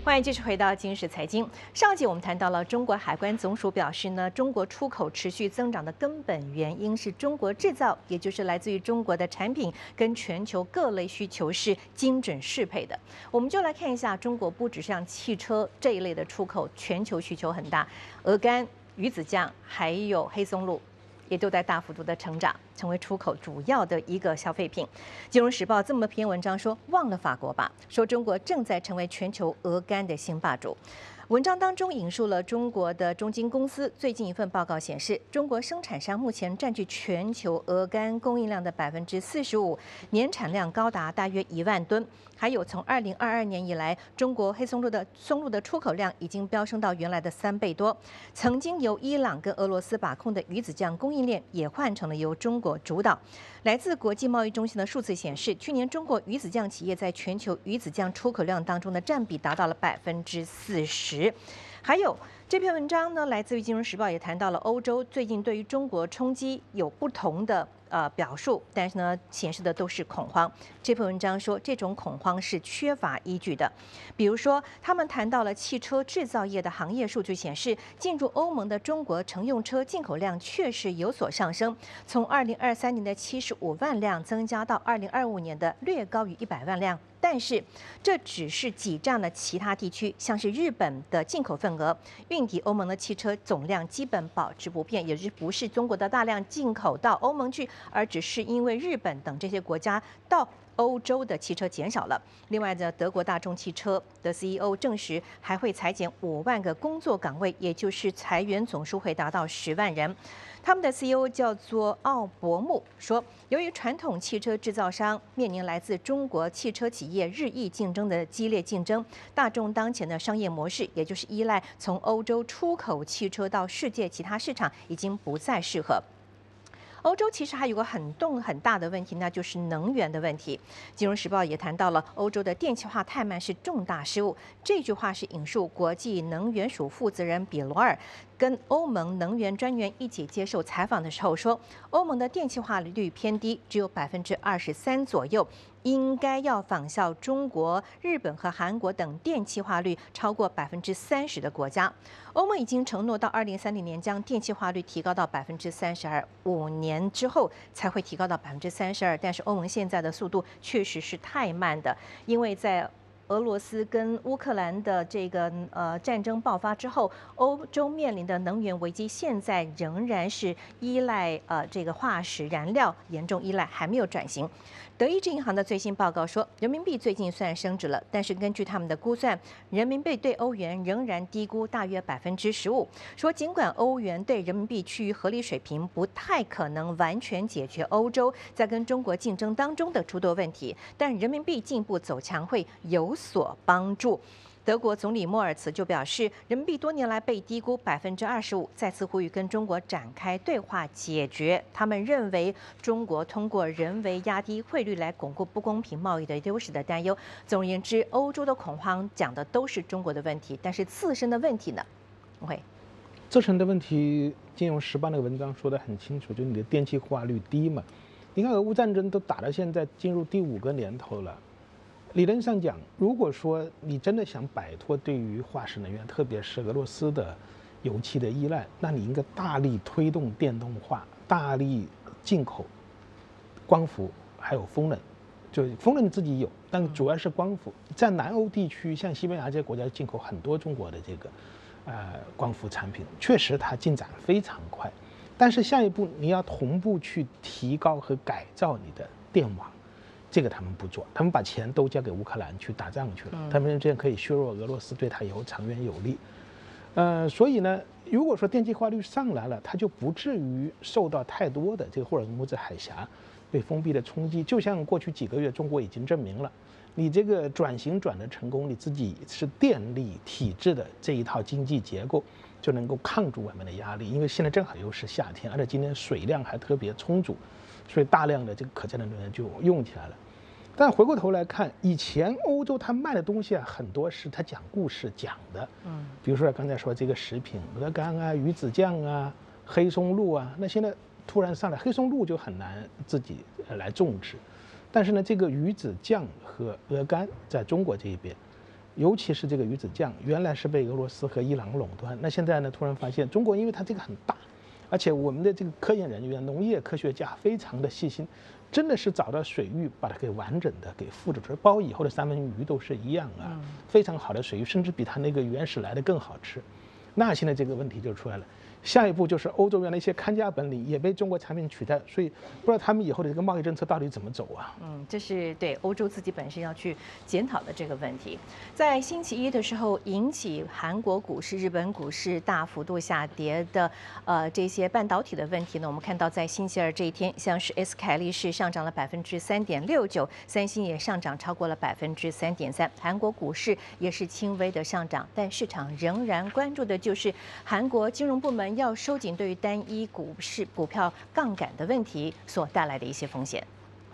欢迎继续回到今日财经。上集我们谈到了中国海关总署表示呢，中国出口持续增长的根本原因是中国制造，也就是来自于中国的产品跟全球各类需求是精准适配的。我们就来看一下，中国不只像汽车这一类的出口，全球需求很大，鹅肝、鱼子酱还有黑松露。也都在大幅度的成长，成为出口主要的一个消费品。金融时报这么篇文章说，忘了法国吧，说中国正在成为全球鹅肝的新霸主。文章当中引述了中国的中金公司最近一份报告显示，中国生产商目前占据全球鹅肝供应量的45%，年产量高达大约1万吨。还有从2022年以来，中国黑松露的出口量已经飙升到原来的3倍多。曾经由伊朗跟俄罗斯把控的鱼子酱供应链也换成了由中国主导。来自国际贸易中心的数字显示，去年中国鱼子酱企业在全球鱼子酱出口量当中的占比达到了40%。还有这篇文章呢，来自于《金融时报》，也谈到了欧洲最近对于中国冲击有不同的表述，但是呢，显示的都是恐慌。这篇文章说，这种恐慌是缺乏依据的。比如说，他们谈到了汽车制造业的行业数据显示，进入欧盟的中国乘用车进口量确实有所上升，从2023年的75万辆增加到2025年的略高于100万辆。但是，这只是挤占了其他地区，像是日本的进口份额，运抵欧盟的汽车总量基本保持不变，也就是不是中国的大量进口到欧盟去，而只是因为日本等这些国家到欧洲的汽车减少了。另外呢，德国大众汽车的 CEO 证实还会裁减5万个工作岗位，也就是裁员总数会达到10万人。他们的 CEO 叫做奥伯木说，由于传统汽车制造商面临来自中国汽车企业日益竞争的激烈竞争，大众当前的商业模式，也就是依赖从欧洲出口汽车到世界其他市场，已经不再适合。欧洲其实还有个很大的问题，那就是能源的问题。金融时报也谈到了欧洲的电气化太慢是重大失误。这句话是引述国际能源署负责人比罗尔跟欧盟能源专员一起接受采访的时候说，欧盟的电气化率偏低，只有23%左右。应该要仿效中国、日本和韩国等电气化率超过30%的国家。欧盟已经承诺到2030年将电气化率提高到32%，5年之后才会提高到32%。但是欧盟现在的速度确实是太慢的，因为在俄罗斯跟乌克兰的这个战争爆发之后，欧洲面临的能源危机现在仍然是依赖这个化石燃料，严重依赖，还没有转型。德意志银行的最新报告说，人民币最近虽然升值了，但是根据他们的估算，人民币对欧元仍然低估大约15%。说尽管欧元对人民币趋于合理水平，不太可能完全解决欧洲在跟中国竞争当中的诸多问题，但人民币进一步走强会有所帮助。德国总理莫尔茨就表示，人民币多年来被低估25%，再次呼吁跟中国展开对话解决。他们认为中国通过人为压低汇率来巩固不公平贸易的优势的担忧。总而言之，欧洲的恐慌讲的都是中国的问题，但是自身的问题呢？ 自身的问题，《金融时报》那个文章说得很清楚，就是你的电气化率低嘛。你看俄乌战争都打到现在进入第5个年头了。理论上讲，如果说你真的想摆脱对于化石能源，特别是俄罗斯的油气的依赖，那你应该大力推动电动化，大力进口光伏，还有风能。就风能自己有，但主要是光伏。在南欧地区，像西班牙这些国家进口很多中国的这个光伏产品，确实它进展非常快。但是下一步你要同步去提高和改造你的电网。这个他们不做，他们把钱都交给乌克兰去打仗去了。他们这样可以削弱俄罗斯，对他以后长远有利。所以呢，如果说电气化率上来了，它就不至于受到太多的这个霍尔木兹海峡被封闭的冲击。就像过去几个月，中国已经证明了，你这个转型转得成功，你自己是电力体制的这一套经济结构就能够抗住外面的压力。因为现在正好又是夏天，而且今年水量还特别充足，所以大量的这个可再生能源就用起来了。但回过头来看，以前欧洲它卖的东西很多是它讲故事讲的，比如说刚才说这个食品，鹅肝啊、鱼子酱啊、黑松露啊，那现在突然上来黑松露就很难自己来种植，但是呢，这个鱼子酱和鹅肝在中国这一边， 尤其是这个鱼子酱，原来是被俄罗斯和伊朗垄断，那现在呢，突然发现中国，因为它这个很大，而且我们的这个科研人员、农业科学家非常的细心，真的是找到水域把它给完整的给复制出来，包括以后的三文鱼都是一样啊，非常好的水域，甚至比它那个原始来的更好吃。那现在这个问题就出来了。下一步就是欧洲原来一些看家本领也被中国产品取代，所以不知道他们以后的这个贸易政策到底怎么走啊？ 这是对欧洲自己本身要去检讨的这个问题。在星期一的时候，引起韩国股市、日本股市大幅度下跌的这些半导体的问题呢，我们看到在星期二这一天，像是 S 凯力士上涨了3.69%，三星也上涨超过了3.3%，韩国股市也是轻微的上涨，但市场仍然关注的就是韩国金融部门要收紧对于单一股市股票杠杆的问题所带来的一些风险。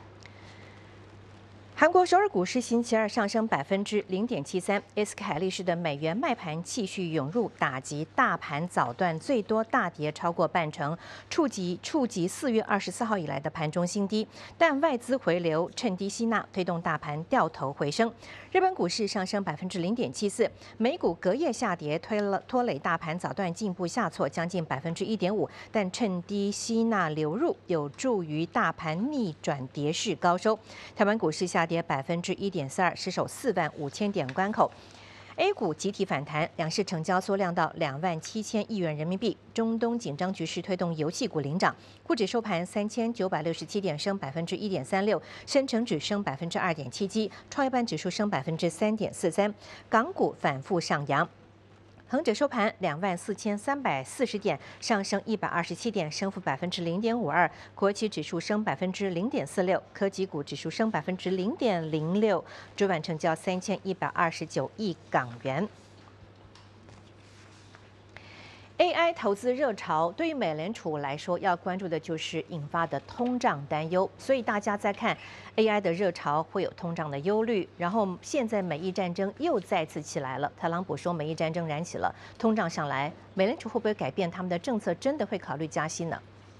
韩国首尔股市星期二上升0.73%，S 凯力士的美元卖盘继续涌入，打击大盘早段最多大跌超过半成，触及4月24号以来的盘中新低。但外资回流趁低吸纳，推动大盘掉头回升。日本股市上升0.74%，美股隔夜下跌，拖累大盘早段进一步下挫将近1.5%，但趁低吸纳流入，有助于大盘逆转跌势高收。台湾股市下跌1.42%，失守45000点关口。A 股集体反弹，两市成交缩量到27000亿元人民币。中东紧张局势推动油气股领涨，沪指收盘3967点，升1.36%，深成指升2.77%，创业板指数升3.43%。港股反复上扬。恒指收盘24340点，上升127点，升幅0.52%。国企指数升0.46%，科技股指数升0.06%。主板成交3129亿港元。AI 投资热潮对于美联储来说，要关注的就是引发的通胀担忧，所以大家在看 AI 的热潮会有通胀的忧虑。然后现在美伊战争又再次起来了，特朗普说美伊战争燃起了，通胀上来，美联储会不会改变他们的政策，真的会考虑加息呢？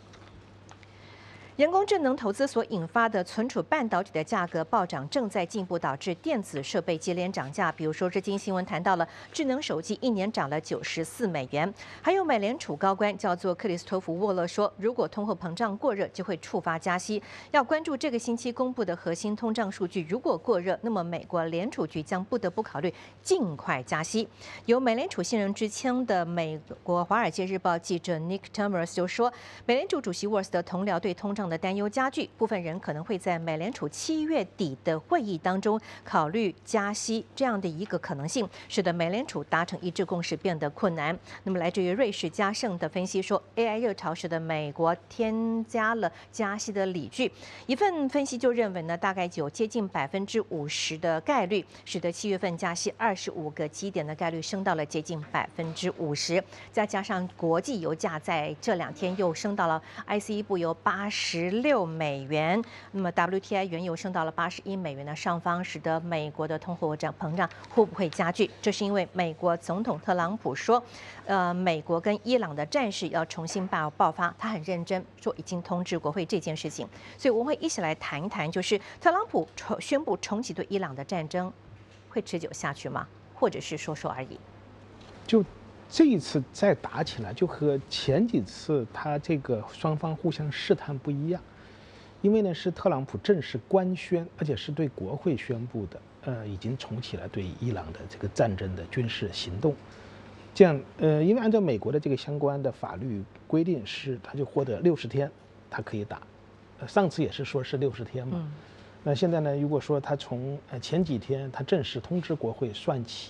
人工智能投资所引发的存储半导体的价格暴涨，正在进一步导致电子设备接连涨价。比如说，日经新闻谈到了智能手机1年涨了94美元。还有美联储高官叫做克里斯托弗·沃勒说，如果通货膨胀过热，就会触发加息。要关注这个星期公布的核心通胀数据，如果过热，那么美国联储局将不得不考虑尽快加息。有美联储新人之称的美国《华尔街日报》记者 Nick Thomas 就说，美联储主席沃尔斯的同僚对通胀的担忧加剧，部分人可能会在美联储7月底的会议当中考虑加息这样的一个可能性，使得美联储达成一致共识变得困难。那么，来自于瑞士嘉盛的分析说 ，AI 热潮使得美国添加了加息的理据。一份分析就认为呢，大概有接近50%的概率，使得7月份加息25个基点的概率升到了接近50%。再加上国际油价在这2天又升到了 ICE 布油86美元，那么 WTI 原油升到了81美元的上方，使得美国的通货膨胀会不会加剧？这是因为美国总统特朗普说，美国跟伊朗的战事要重新爆发，他很认真说已经通知国会这件事情，所以我们会一起来谈一谈，就是特朗普宣布重启对伊朗的战争会持久下去吗？或者是说说而已？ 就这一次再打起来，就和前几次他这个双方互相试探不一样，因为呢是特朗普正式官宣，而且是对国会宣布的，已经重启了对伊朗的这个战争的军事行动。这样，因为按照美国的这个相关的法律规定是，他就获得60天，他可以打。上次也是说是60天嘛。那现在呢，如果说他从前几天他正式通知国会算起